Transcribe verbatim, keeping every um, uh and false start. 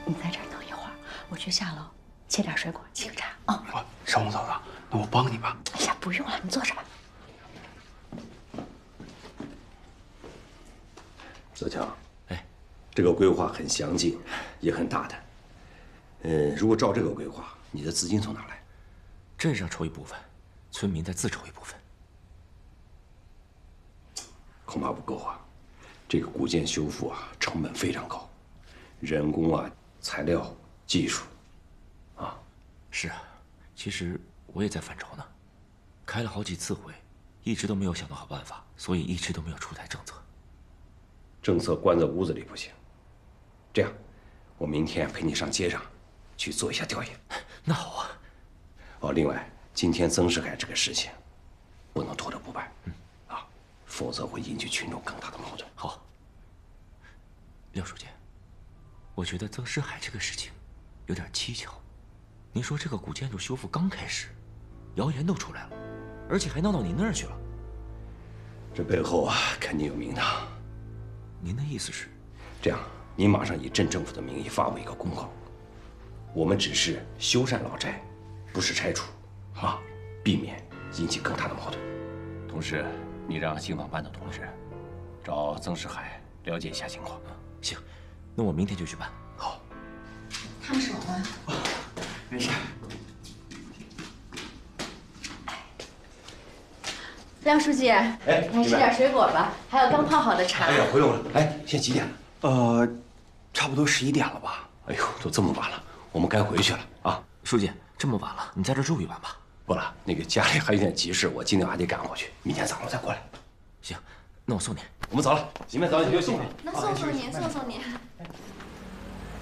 你在这儿等一会儿，我去下楼切点水果，沏个茶啊。 哦，少红嫂子，那我帮你吧。 哎呀，不用了，你坐着吧。 泽强，哎，这个规划很详尽，也很大胆。嗯，如果照这个规划，你的资金从哪来？ 镇上筹一部分，村民再自筹一部分。 恐怕不够啊！这个古建修复啊，成本非常高，人工啊、材料、技术，啊， 是啊，其实我也在犯愁呢，开了好几次会，一直都没有想到好办法，所以一直都没有出台政策。 政策关在屋子里不行，这样，我明天陪你上街上，去做一下调研。 那好啊。 哦，另外，今天曾世海这个事情，不能拖着不办，嗯，啊，否则会引起群众更大的矛盾。 好。廖书记，我觉得曾世海这个事情有点蹊跷。您说这个古建筑修复刚开始，谣言都出来了，而且还闹到您那儿去了。 这背后啊，肯定有名堂。 您的意思是？ 这样，你马上以镇政府的名义发布一个公告，我们只是修缮老宅，不是拆除，啊，避免引起更大的矛盾。同时，你让刑法办的同志找曾世海了解一下情况。 行，那我明天就去办。 好。 烫手吗？ 没事。 廖书记， 哎， 来吃点水果吧，还有刚泡好的茶。 哎呀，不用了。哎，现在几点了？ 呃，差不多十一点了吧？ 哎呦，都这么晚了，我们该回去了啊！ 书记，这么晚了，你在这住一晚吧。 不了，那个家里还有点急事，我今天还得赶回去，明天早上再过来。 行，那我送你。 我们走了，姐妹早点休息。 那送送您，送送您。